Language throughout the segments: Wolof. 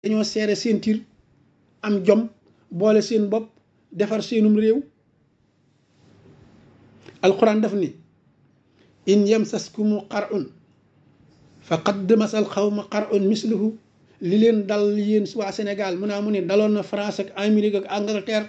dañoo seere seen tir am jom boole seen bopp defar seenum réew. alquran daf ni in yamsaskumu qar'un faqad masal xawma qar'un misluhu. li leen dal yéen waa Sénégal mu naa mu ne daloon na France ak Amérique ak Angleterre.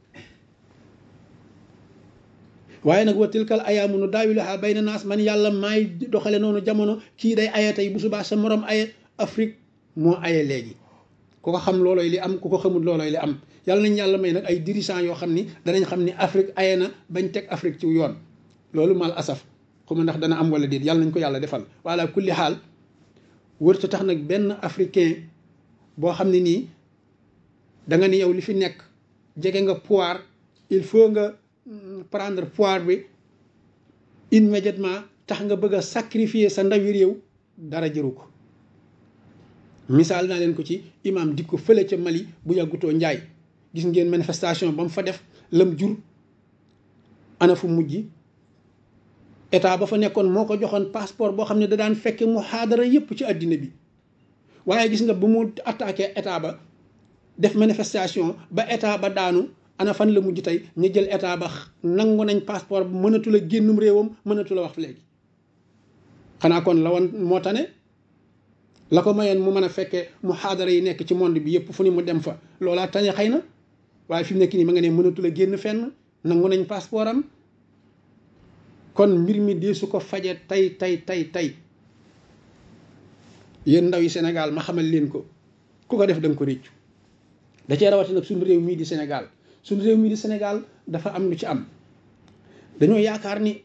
waaye nag wa tilkal ayaamu nu daawiluhaa bayna naas man yàlla maay doxale noonu jamono kii day aye tey bu subaa sa morom aye. Afrique moo aye léegi ku ko xam loolooy li am ku ko xamul loolooy li am yàlla nañ yàlla may nag ay dirigeants yoo xam ni danañ xam ni Afrique aye na bañ teg Afrique ci yoon. loolu mal asaf xuma ndax dana am wala déet yàlla nañ ko yàlla defal wala kulli xaal wërta tax nag benn africain boo xam ne nii da nga ni yow li fi nekk jege nga pouvoir il faut nga prendre pouvoir bi immédiatement tax nga bëgg a sacrifier sa ndawi réew dara jëru ko. misaal naa leen ko ci imam Dicko fële ca Mali bu yàggutoo njaay gis ngeen manifestation ba mu fa def lam jur ana fu mujj état ba fa nekkoon moo ko joxoon passeport boo xam ne da daan fekke muhaadara yépp ci àddina bi. waaye gis nga bu mu attaqué état ba def manifestation ba état ba daanu ana fan la mujj tey ñu jël état ba nangu nañ passeport bu mënatu la génnum réewam mënatu la wax léegi. xanaa kon la woon moo tane la ko mayoon mu mën a fekkee muhaadara yi nekk ci monde bi yëpp fu ni mu dem fa loolaa tane xëy na waaye fi mu nekk nii ma nga ne mënatu la génn fenn nangu nañ passeport am. kon mbir mi dee su ko faje tey yéen ndaw yi Sénégal ma xamal leen ko ku ko def da nga ko réccu da cee rawati nag suñu réew mii di Sénégal suñu réew mii di Sénégal dafa am lu ci am dañoo yaakaar ni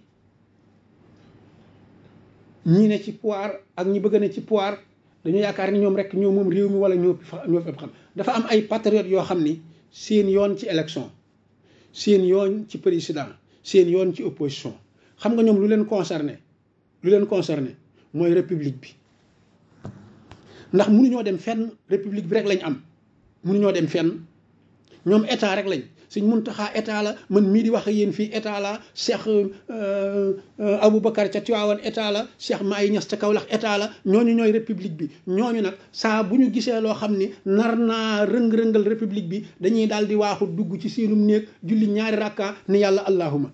ñi ne ci pouvoir ak ñi bëgg ne ci pouvoir dañoo yaakaar ni ñoom rek ñoo moom réew mi wala ñoo fépp xam. dafa am ay patriotes yoo xam ni seen yoon ci élection seen yoon ci président seen yoon ci opposition xam nga ñoom lu leen concerné mooy république bi. ndax mënuñoo dem fenn république bi rek lañ am mënuñoo dem fenn ñoom état rek lañ Sëñ Muntaxa état la man mii di wax ak yéen fii état la Cheikh Aboubacar ca Tiwaawan état la Cheikh Maay Ñas ca Kawlax état la ñooñu ñooy république bi. ñooñu nag saa bu ñu gisee loo xam ni nar naa rëng-rëngal république bi dañuy daal di waaxu dugg ci seenum néeg julli ñaari rakka ni yàlla allahuma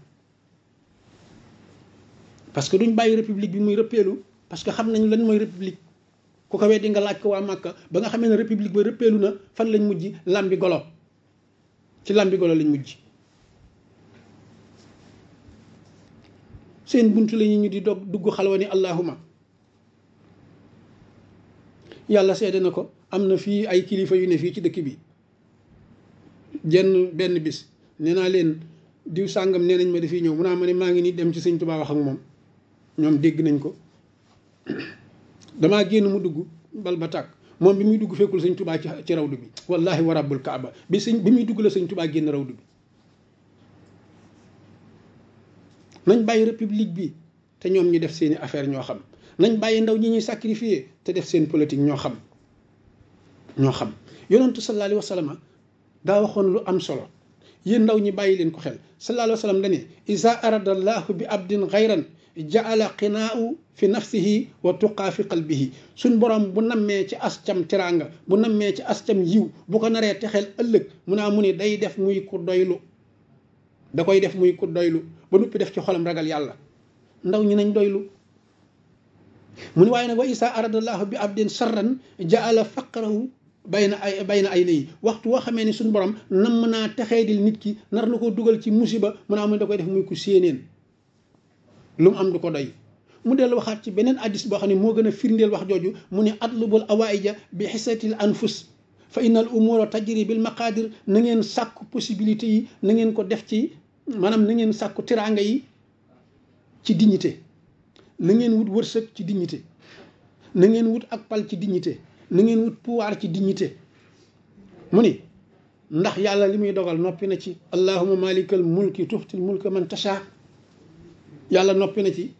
parce que duñ bàyyi république bi muy rëppeelu parce que xam nañ lan mooy république. ku ko weddi nga laaj ko waa Màkka ba nga xamee ne république ba rëppeelu na fan lañ mujj lambi golo ci lambi golo lañ mujj. seen buntu la ñu di dugg xalwa ni allahuma yàlla seede na ko am na fii ay kilifa yu ne fii ci dëkk bi benn bis nee naa leen diw sàngam nee nañ ma dafiy ñëw mu naa ma ne maa ngi nii dem ci sëñ Tuubaa wax ak moom ñoom dégg nañ ko. damaa génn mu dugg bal ba tàkk moom bi muy dugg fekkul sëñ Tubaa ci rawdu bi wallahi wa rabbul kaaba bi muy dugg la sëñ Tubaa génn rawdu bi. nañ bàyyi république bi te ñoom ñu def seeni affaire ñoo xam nañ bàyyi ndaw ñi ñuy sacrifier te def seen politique ñoo xam yonentu sallallahu alayhi wa sallam daa waxoon lu am solo yéen ndaw ñi bàyyi leen ko xel sallallahu alayhi wa sallam dane iza arada allahu bi abdin xayran jaala qinaau fi nafsihi wa tuqaa fi qalbihi. suñ borom bu nammee ci ascam teraanga bu nammee ci ascam yiw bu ko naree texeel ëllëg mu ni day def muy ku doylu da koy def muy ku doylu ba noppi def ci xolam ragal yàlla. ndaw ñi nañ doylu mu ni waaye nag wa isa aradallahu bi abdin sarran jaala faqrahu bayna aynayhi waxtu woo xamee ni suñ borom namm naa texee dil nit ki nar na ko dugal ci musiba mu ni da koy def muy ku séeneen lu mu am du ko doy. mu dellu waxaat ci beneen addis boo xam ne moo gën a firndeel wax jooju mu ne atlubul awaïja bi xisatil anfus fa innal umura tajri bil maqadir. na ngeen sàkku possibilité yi na ngeen ko def ci maanaam na ngeen sàkku tiraanga yi ci dignité na ngeen wut wërsëg ci dignité na ngeen wut ak pal ci dignité na ngeen wut pouvoir ci dignité. mu ni ndax yàlla li muy dogal noppi na ci allahumma malikal mulki tuxtil mulka man tasha yàlla noppi na ci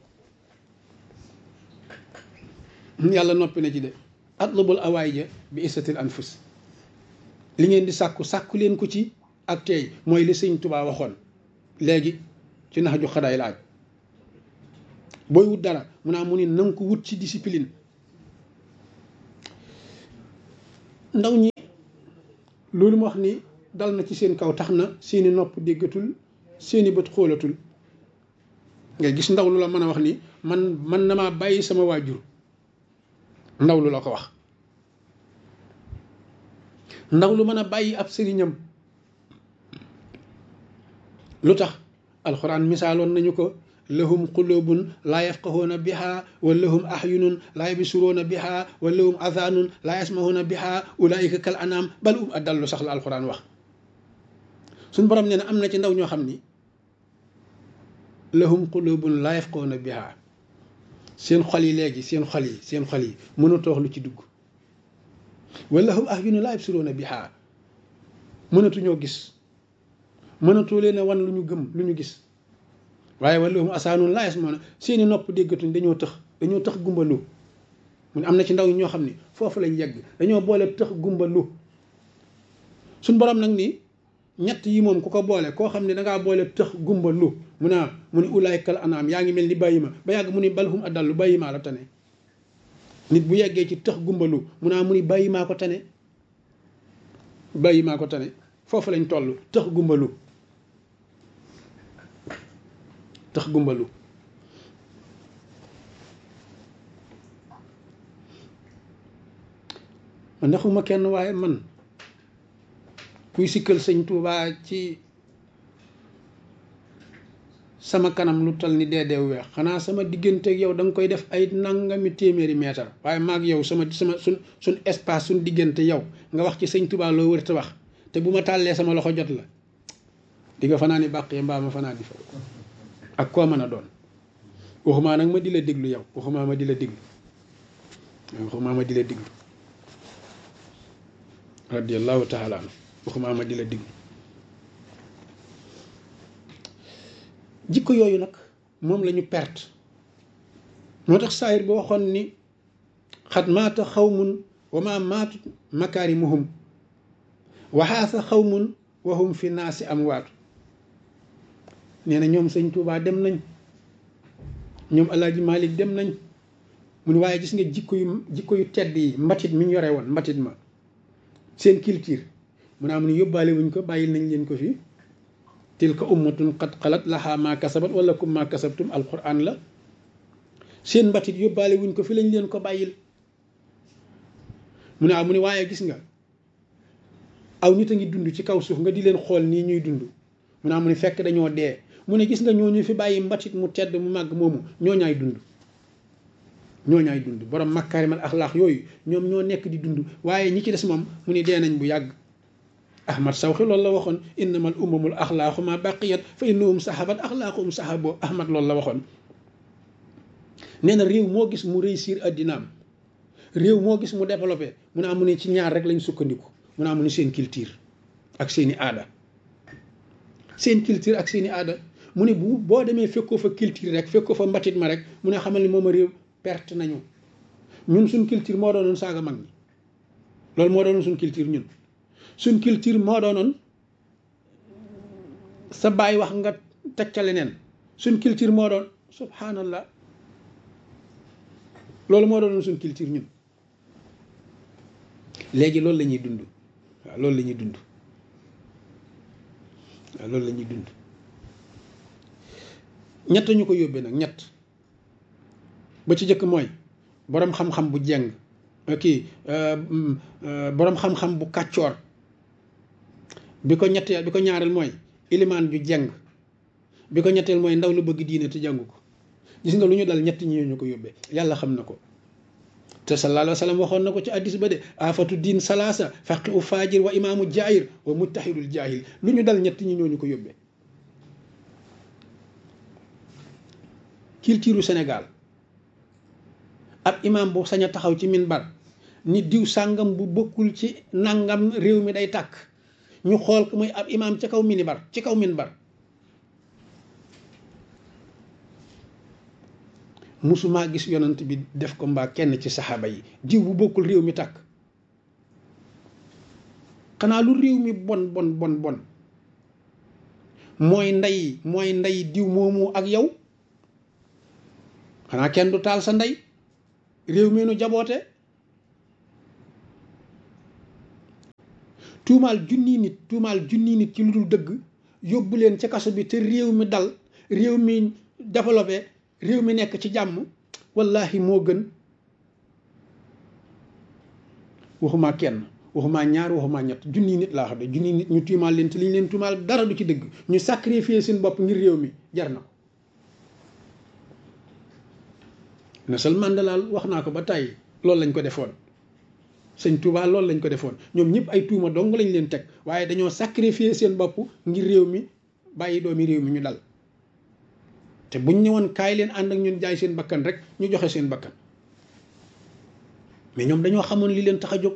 de atlubul awaïja bi isatil anfus. li ngeen di sàkku leen ko ci ak tey mooy li sëñ Tubaa waxoon léegi ci nax ju xadaay laaj booy wut dara mu ni na nga ko wut ci discipline ndaw ñi loolu mu wax ni dal na ci seen kaw tax na seeni nopp déggatul seeni bët xoolatul nga gis ndaw lu la mën a wax ni man na maa bàyyi sama waajur, ndaw lu la ko wax. ndaw lu mën a bàyyi ab sëriñam lu tax alxuraan misaaloon nañu ko lahum qulubun laa yafqahuuna biha wa lahum ahyunun laa yabsuruuna biha wa lahum adhanun laa yasmahuuna biha ulaika kal anam bal adallu sax la alxuraan wax. suñ borom nee na am na ci ndaw ñoo xam ni lahum qulubun laa yafqahuuna biha seen xol yi léegi seen xol yi mënatoo wax lu ci dugg. wa lahum ahyunun laa yabsuruuna biha mënatuñoo gis, mënatoo leen a wan lu ñu gëm lu ñu gis. waaye wa lahum asaanun laa yasmauna seeni nopp déggatuñ dañoo tëx gumbalu. mu ne am na ci ndaw ñoo xam ni foofu lañ yegg dañoo boole tëx gumbalu. suñ borom nag ni ñett yi moom ku ko boole koo xam ne dangaa boole tëx gumbalu mu ne ulaykal anaam yaa ngi mel ni bàyyi ma ba yàgg mu ni balhum adallu bàyyi maa la tane. nit bu yeggee ci tëx gumbalu mu ni bàyyi maa ko tane, bàyyi maa ko tane. foofu lañ toll tëx gumbalu. tax gumbalu man naxuma kenn waaye man kuy sikkal sëñ Tuubaa ci sama kanam lu tal ni deedeew weex xanaa sama digganteeg yow da nga koy def ay nangami téeméeri meetar waaye maag yow suñ espace suñ diggante yow nga wax ci sëñ Tuubaa loo wër te wax te bu ma tàllee sama loxo jot la di nga fanaa ni bàqee mbaa ma fanaa di fa ak koo mën a doon waxumaa nag ma di la déglu yow waxumaa ma di la déglu radiyallahu taala anhu waxumaa ma di la déglu. jikko yooyu nag moom la ñu perte moo tax saayir ba waxoon ni xat maata xawmun wa ma maatu makaarimuhum waxaasa xawmun wa hum fi naasi amwaatu. nee na ñoom sëñ Tuubaa dem nañ, ñoom Alaaji Malik dem nañ mu ne waaye gis nga jikko yu tedd yi mbatit mi ñu yore woon mbatit ma seen culture mu ne am ni yóbbaale wuñ ko bàyyil nañ leen ko fi. tilka ummatun qad xalat laha ma kasabat wala kum ma kasabtum alquran la. seen mbatit yóbbaale wuñ ko fi lañ leen ko bàyyil. mu ne waaye gis nga aw nit a ngi dund ci kaw suuf nga di leen xool nii ñuy dund mu ne fekk dañoo dee. mu ne gis nga ñooñu fi bàyyi mbatit mu tedd mu màgg moomu ñooñaay dund borom makaarimal axlaax yooyu ñoom ñoo nekk di dund waaye ñi ci des moom mu ne dee nañ bu yàgg. Ahmad Sawxi loolu la waxoon innamal umamul axlaaxu ma baqiyat fa innahum sahabat axlaaquhum sahabo. Ahmad loolu la waxoon. nee na réew moo gis mu réussir addinaam réew moo gis mu développé mu ne ci ñaar rek lañ sukkandiku mu ne seen culture ak seeni aada. seen culture ak seeni aada mu ne boo demee fekkoo fa culture rek fekkoo fa mbatit ma rek mu ne xamal ni moom a réew perte nañu. ñun suñ culture moo doonoon saaga mag ñi loolu moo doonoon suñ culture ñun. suñ culture moo doonoon sa baay wax nga teg ca leneen suñ culture moo doon subhanallah loolu moo doonoon suñ culture ñun. léegi loolu la ñuy dund waaw loolu la ñuy dund waaw loolu la ñuy dund. ñett ñu ko yóbbee nag ñett ba ci jëkk mooy boroom xam-xam bu jeng boroom xam-xam bu kàccoor. bi ko ñaareel mooy ilimaan ju jeng. bi ko ñetteel mooy ndaw lu bëgg diine te jàngu ko. gis nga lu ñu dal ñett ñi ñu ko yóbbee yàlla xam na ko. te sallallahu alayhi wa sallam waxoon na ko ci addis ba de afatu diin salaasa faqi u faajir wa imaamu jaahir wa muttahidul jaahil lu ñu dal ñett ñi ñooñu ko yóbbee. culture Sénégal ab imaam bu sañ a taxaw ci minbar ni diw sàngam bu bokkul ci nangam réew mi day tàkk ñu xool ko muy ab imaam ci kaw minbar musuma gis yonent bi def ko mbaa kenn ci saxaaba yi diw bu bokkul réew mi tàkk. xanaa lu réew mi bon mooy ndey diw moomu ak yow. xanaa kenn du taal sa ndey réew mi nu jaboote tuumaal junniy nit ci lu dul dëgg yóbbu leen ca kaso bi te réew mi dal, réew mi développé, réew mi nekk ci jàmm, wallahi moo gën. waxumaa kenn, waxumaa ñaar, waxumaa ñett, junniy nit laa xam ne junniy nit ñu tuumaal leen te li ñu leen tuumaal dara du ci dëgg, ñu sacrifier seen bopp ngir réew mi, jar na ko. Nelson Mandela wax naa ko ba tàyyi, loolu lañ ko defoon. Sëñ Touba loolu lañ ko defoon, ñoom ñëpp ay tuuma dong lañ leen teg, waaye dañoo sacrifier seen bopp ngir réew mi, bàyyi doomi réew mi ñu dal. te buñ ñëwoon kaay leen ànd ak ñun jaay seen bakkan rek ñu joxe seen bakkan, mais ñoom dañoo xamoon li leen tax a jóg.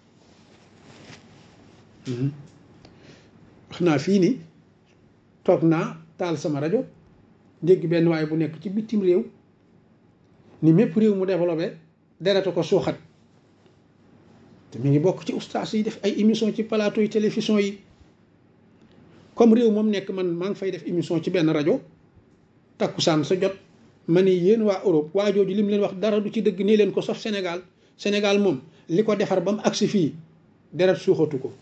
wax naa fii ni toog naa taal sama rajo dégg benn waaye bu nekk ci bitim réew ni mépp réew mu développé dereta ko suuxat, te mi ngi bokk ci ustaas yi def ay émission ci plateau yi télévision yi. comme réew moom nekk man maa ngi fay def émission ci benn rajo, takkusaan sa jot ma ni yéen waa Europe waa jooju li mu leen wax dara du ci dëgg, nii leen ko sauf Sénégal. Sénégal moom li ko defar ba mu agsi fii deret suuxatu ko.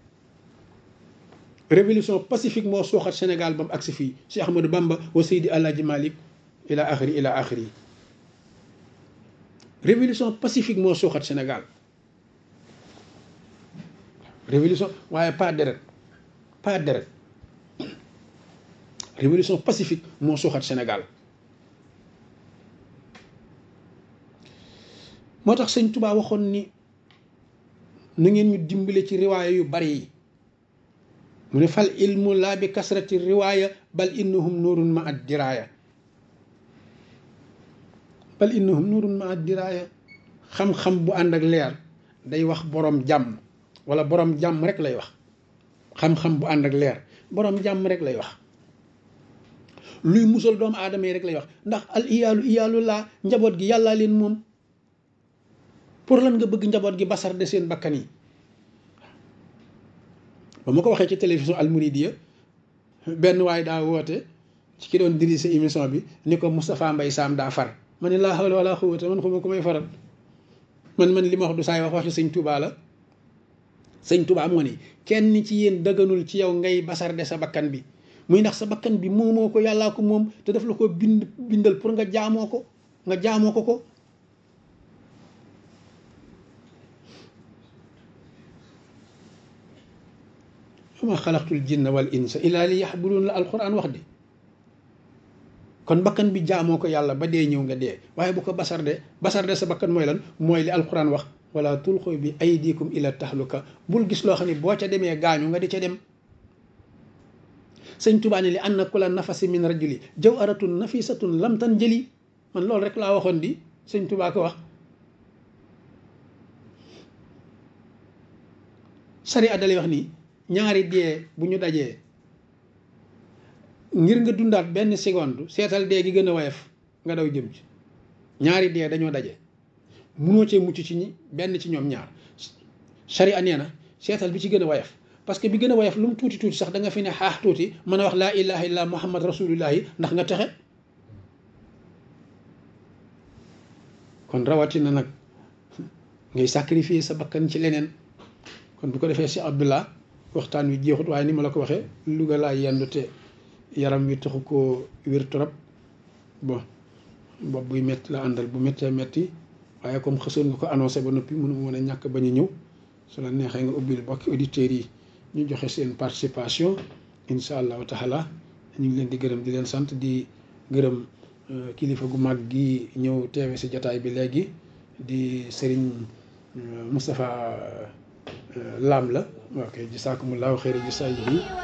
révolution pacifique moo suuxat Sénégal ba mu agsi fii, Cheikh Ahmadou Bamba wa Seydi Alaaji Malik ila axiri. révolution pacifique moo suuxat Sénégal, révolution waaye pas deret, révolution pacifique moo suuxat Sénégal. moo tax sëñ Touba waxoon ni na ngeen ñu dimbale ci riwaaya yu bari yi, mu ne fal ilmu laa bi kasrati riwaaya bal innahum nuurun ma ad diraaya. xam-xam bu ànd ak leer day wax borom jàmm, wala borom jàmm rek lay wax. xam-xam bu ànd ak leer borom jàmm rek lay wax, luy musal doomu aadama yi rek lay wax. ndax al iyaalu laa, njaboot gi yàllaa leen moom. pour lan nga bëgg njaboot gi basar de seen bakkan yi? ba ma ko waxee ci télévision Al Mouridiya, benn waay daa woote ci ki doon dirigé émission bi ni ko Moustapha Mbaye Sam daa far. ma ne laa hawla wala quwwata, man xuma ko may faral. man li ma wax du saay waxi sëñ Touba la. sëñ Touba moo ni kenn ci yéen dëgganul ci yow ngay basar de sa bakkan bi, muy ndax sa bakkan bi moomoo ko, yàllaa ko moom, te daf la ko bindal pour nga jaamoo ko. ma xalaqtul jinna wal insa illa li yaxbudun la alquran wax di. kon bakkan bi jaamoo ko yàlla ba dee ñëw nga dee, waaye bu ko basar de sa bakkan mooy lan? mooy li alquran wax, wala tulqu bi aydikum ila tahluka. bul gis loo xam ne boo ca demee gaañu nga di ca dem. sëñ Tuubaa ne li anna kulla nafasi min rajuli jawharatun nafisatun lam tan jëli. man loolu rek laa waxoon di, sëñ Tuubaa ko wax. sari addalay wax nii ñaari dee bu ñu dajee, ngir nga dundaat benn seconde seetal dee gi gën a woyof nga daw jëm ci. ñaari dee dañoo daje, munoo cee mucc ci benn ci ñoom ñaar. sharia nee na seetal bi ci gën a woyof, parce que bi gën a woyof lu mu tuuti sax da nga fi ne xaax tuuti mën a wax laa ilaha illa muhammad rasulullahi ndax nga texe. kon rawatina nag ngay sacrifier sa bakkan ci leneen. kon bu ko defee si Abdullah waxtaan wi jeexut, waaye ni ma la ko waxee Louga laa yendu te yaram wi taxu koo wér trop. bon bopp buy métti la àndal, bu méttee métti, waaye comme xësoon nga ko annoncé ba noppi mënu mën a ñàkk bañ a ñëw. su la neexee nga ubbil bokki auditeurs yi ñu joxe seen participation incha allahu taala. ñu ngi leen di gërëm di leen sant, di gërëm kilifa gu mag gi ñëw teewe si jataay bi léegi di Serigne Moustapha Lam la. ok, jisaakumullahu xayra jisaayihi